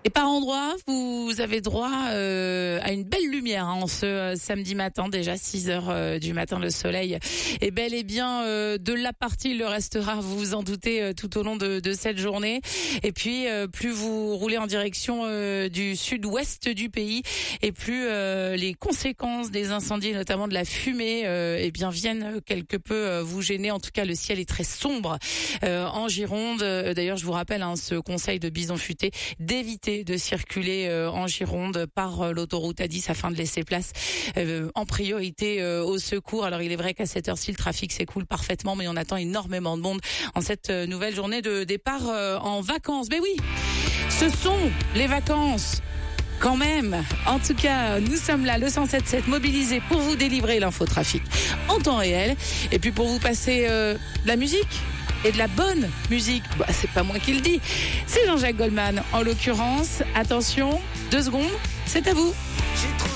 Et par endroits, vous avez droit à une belle lumière en ce samedi matin, déjà 6h du matin. Le soleil est bel et bien de la partie. Il le restera, vous vous en doutez, tout au long de cette journée. Et puis, plus vous roulez en direction du sud-ouest du pays, et plus les conséquences des incendies, notamment de la fumée, eh bien viennent quelque peu vous gêner. En tout cas, le ciel est très sombre en Gironde. D'ailleurs, je vous rappelle ce conseil de Bison Futé d'éviter de circuler en Gironde par l'autoroute A10 afin de laisser place en priorité au secours. Alors il est vrai qu'à cette heure-ci le trafic s'écoule parfaitement, mais on attend énormément de monde en cette nouvelle journée de départ en vacances. Mais oui, ce sont les vacances quand même. En tout cas, nous sommes là, le 107.7, mobilisés pour vous délivrer l'infotrafic en temps réel et puis pour vous passer de la musique. Et de la bonne musique, c'est pas moi qui le dis, c'est Jean-Jacques Goldman en l'occurrence. Attention, 2 secondes, c'est à vous.